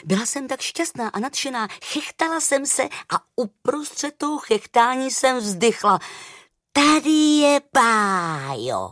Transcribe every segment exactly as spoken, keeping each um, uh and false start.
Byla jsem tak šťastná a nadšená, chechtala jsem se a uprostřed toho chechtání jsem vzdychla. Tady je Bájo.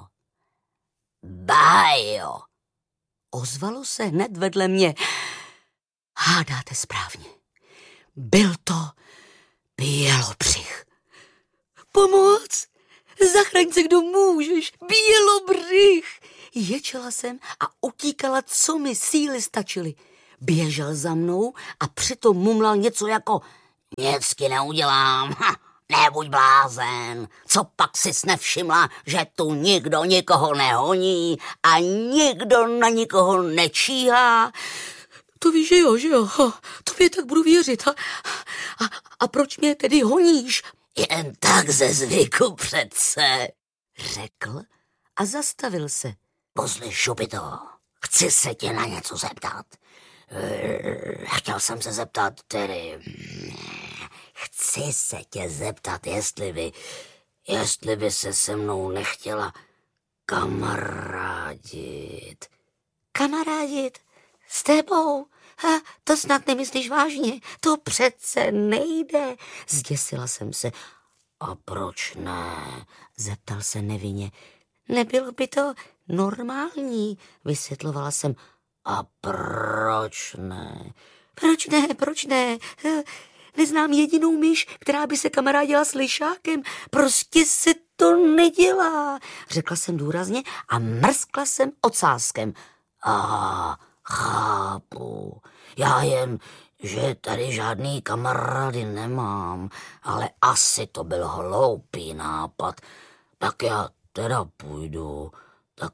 Bájo. Ozvalo se hned vedle mě. Hádáte správně. Byl to Bělobřich. Pomoc! Zachraň se, kdo můžeš, Bělobřich! Ječela jsem a utíkala, co mi síly stačily. Běžel za mnou a přitom mumlal něco jako nic ti neudělám, ha, nebuď blázen. Co pak sis nevšimla, že tu nikdo nikoho nehoní a nikdo na nikoho nečíhá? To víš, že jo, že jo, tobě tak budu věřit. A, a, a proč mě tedy honíš? Jen tak ze zvyku přece, řekl a zastavil se. Pozli, Šupito, chci se tě na něco zeptat. Chtěl jsem se zeptat tedy... Chci se tě zeptat, jestli by... Jestli by se se mnou nechtěla kamarádit. Kamarádit? S tebou? Ha, to snad nemyslíš vážně? To přece nejde. Zděsila jsem se. A proč ne? Zeptal se nevinně. Nebylo by to normální, vysvětlovala jsem. A proč ne? Proč ne, proč ne? Neznám jedinou myš, která by se kamarádila s lišákem. Prostě se to nedělá, řekla jsem důrazně a mrskla jsem ocáskem. A chápu. Já jen, že tady žádný kamarády nemám, ale asi to byl hloupý nápad. Tak já teda půjdu, tak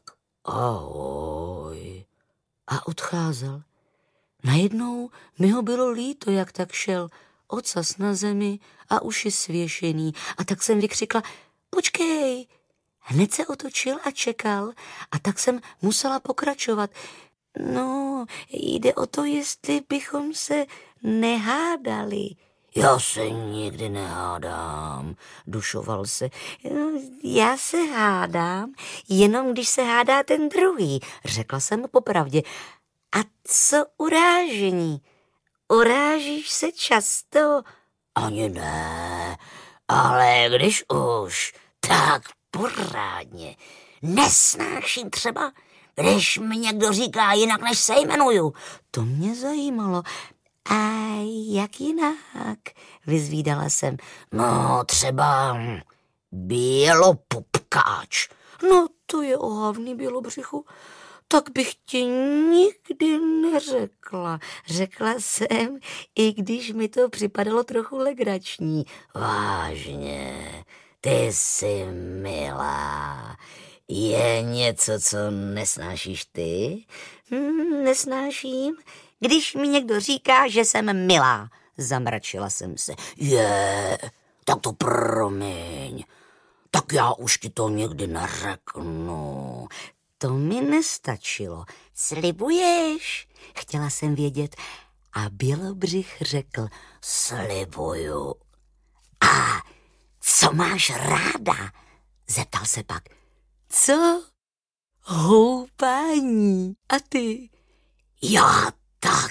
ahoj. A odcházel. Najednou mi ho bylo líto, jak tak šel, ocas na zemi a uši svěšený. A tak jsem vykřikla, počkej. Hned se otočil a čekal a tak jsem musela pokračovat. No, jde o to, jestli bychom se nehádali. Já se nikdy nehádám, dušoval se. Já se hádám, jenom když se hádá ten druhý, řekla jsem popravdě. A co urážení? Urážíš se často? Ani ne, ale když už, tak porádně. Nesnáším třeba, když mi někdo říká jinak, než se jmenuju. To mě zajímalo. A jak jinak? Vyzvídala jsem. No, třeba Bělopupkáč. No, to je ohavný, Bělobřichu. Tak bych ti nikdy neřekla. Řekla jsem, i když mi to připadalo trochu legrační. Vážně, ty jsi milá. Je něco, co nesnášíš ty? Hmm, nesnáším, když mi někdo říká, že jsem milá. Zamračila jsem se. Je, tak to promiň. Tak já už ti to nikdy neřeknu. To mi nestačilo. Slibuješ? Chtěla jsem vědět. A Bělobřich řekl, slibuju. A co máš ráda? Zeptal se pak. Co? Houpání. A ty? Já tak.